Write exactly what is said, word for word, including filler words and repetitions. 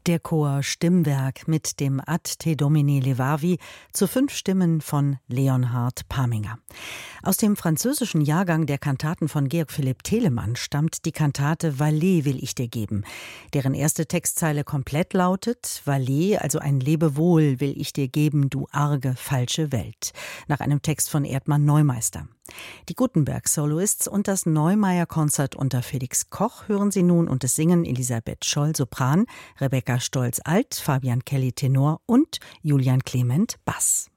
Der Chor Stimmwerk mit dem Ad te Domini Levavi zu fünf Stimmen von Leonhard Paminger. Aus dem französischen Jahrgang der Kantaten von Georg Philipp Telemann stammt die Kantate Vallée will ich dir geben, deren erste Textzeile komplett lautet: Vallée, also ein Lebewohl will ich dir geben, du arge, falsche Welt, nach einem Text von Erdmann Neumeister. Die Gutenberg-Soloists und das Neumeier-Konzert unter Felix Koch hören Sie nun, und es singen Elisabeth Scholl Sopran, Rebecca Stolz Alt, Fabian Kelly Tenor und Julian Clement Bass.